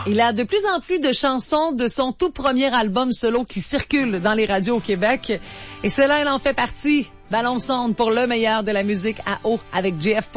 Il a de plus en plus de chansons de son tout premier album solo qui circulent dans les radios au Québec. Et cela, il en fait partie. Ballon sonde pour le meilleur de la musique à eau avec JF